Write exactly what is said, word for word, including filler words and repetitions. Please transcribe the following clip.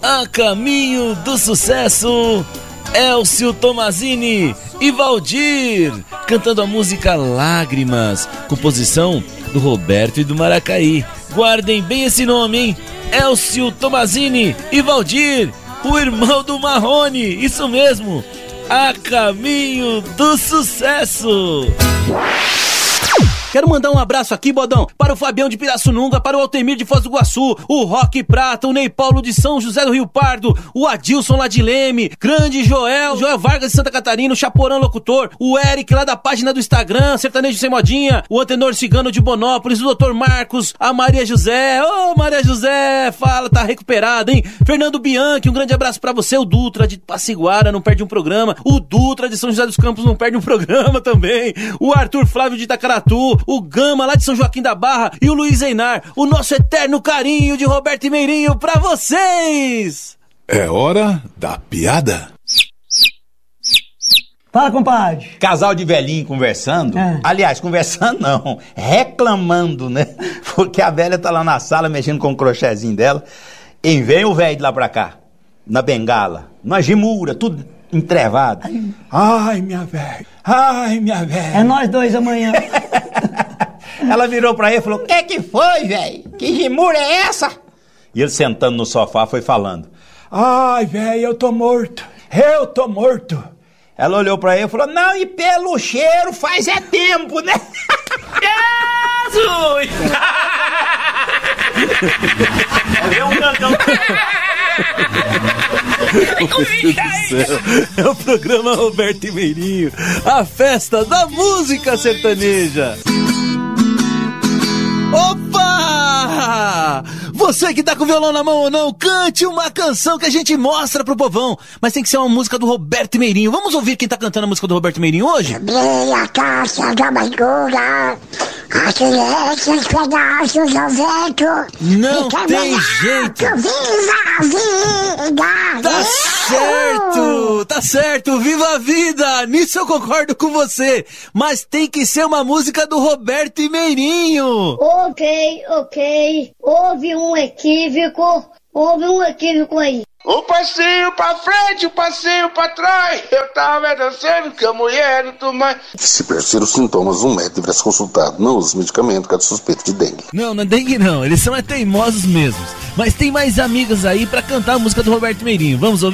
A caminho do sucesso, Elcio Tomazini e Valdir, cantando a música Lágrimas, composição do Roberto e do Maracaí. Guardem bem esse nome, hein? Elcio Tomazini e Valdir, o irmão do Marrone, isso mesmo, A Caminho do Sucesso. Quero mandar um abraço aqui, Bodão, para o Fabião de Pirassununga, para o Altemir de Foz do Iguaçu, o Roque Prata, o Ney Paulo de São José do Rio Pardo, o Adilson lá de Leme, Grande Joel, Joel Vargas de Santa Catarina, o Chaporão Locutor, o Eric lá da página do Instagram, Sertanejo Sem Modinha, o Antenor Cigano de Bonópolis, o doutor Marcos, a Maria José, ô oh, Maria José, fala, tá recuperada, hein? Fernando Bianchi, um grande abraço pra você, o Dutra de Passiguara, não perde um programa, o Dutra de São José dos Campos não perde um programa também, o Arthur Flávio de Itacaratu, o Gama lá de São Joaquim da Barra e o Luiz Einar, o nosso eterno carinho de Roberto e Meirinho pra vocês! É hora da piada. Fala, compadre. Casal de velhinho conversando, é. aliás, conversando não, reclamando, né? Porque a velha tá lá na sala mexendo com o crochêzinho dela, e vem o velho de lá pra cá, na bengala, na gimura, tudo entrevado. Ai, ai minha velha, ai minha velha. É nós dois amanhã. Ela virou pra ele e falou, que que foi, velho? Que gimura é essa? E ele sentando no sofá foi falando, ai, velho, eu tô morto, eu tô morto. Ela olhou pra ele e falou, não, e pelo cheiro faz é tempo, né? Jesus! É um cantão. É o programa Roberto e Meirinho, a festa da música sertaneja. Opa! Você que tá com o violão na mão ou não, cante uma canção que a gente mostra pro povão. Mas tem que ser uma música do Roberto e Meirinho. Vamos ouvir quem tá cantando a música do Roberto e Meirinho hoje? Abri a caixa da amargura, atirei esses pedaços ao vento. Não tem jeito. Viva a vida! Tá certo, tá certo, viva a vida! Nisso eu concordo com você. Mas tem que ser uma música do Roberto e Meirinho. Ok, ok. Houve um equívoco. Houve um equívoco aí. Um passinho pra frente, um passinho pra trás. Eu tava dançando com a mulher do Tomás. Se persistir os sintomas, um médico deverá ser consultado. Não use medicamento caso suspeito de dengue. Não, não é dengue não. Eles são é teimosos mesmos. Mas tem mais amigas aí pra cantar a música do Roberto e Meirinho. Vamos ouvir?